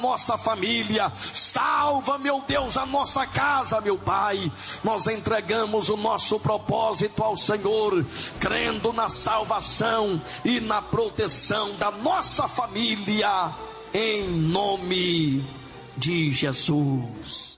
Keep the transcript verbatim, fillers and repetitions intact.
nossa família, salva, meu Deus, a nossa casa, meu Pai. Nós entregamos o nosso propósito ao Senhor, crendo na salvação e na proteção da nossa família, em nome de Jesus.